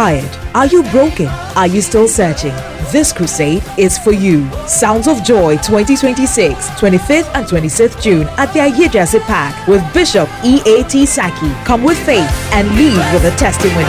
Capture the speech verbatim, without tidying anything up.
tired? Are you broken? Are you still searching? This crusade is for you. Sounds of Joy twenty twenty-six, twenty-fifth and twenty-sixth June at the Ayejase Park with Bishop E A T Saki. Come with faith and leave with a testimony.